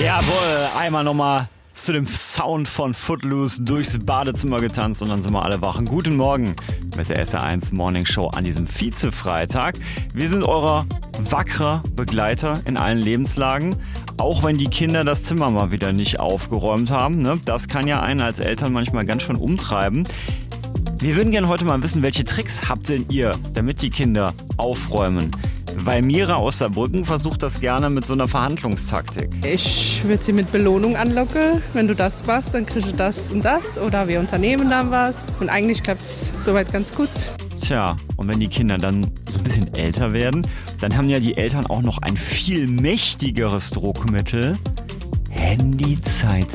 Jawohl, einmal nochmal zu dem Sound von Footloose durchs Badezimmer getanzt und dann sind wir alle wach. Guten Morgen mit der SR1 Morning Show an diesem Vize-Freitag. Wir sind eurer wackerer Begleiter in allen Lebenslagen, auch wenn die Kinder das Zimmer mal wieder nicht aufgeräumt haben. Ne? Das kann ja einen als Eltern manchmal ganz schön umtreiben. Wir würden gerne heute mal wissen, welche Tricks habt denn ihr, damit die Kinder aufräumen? Valmira aus Saarbrücken versucht das gerne mit so einer Verhandlungstaktik. Ich würde sie mit Belohnung anlocken. Wenn du das machst, dann kriegst du das und das. Oder wir unternehmen dann was. Und eigentlich klappt es soweit ganz gut. Tja, und wenn die Kinder dann so ein bisschen älter werden, dann haben ja die Eltern auch noch ein viel mächtigeres Druckmittel. Handyzeit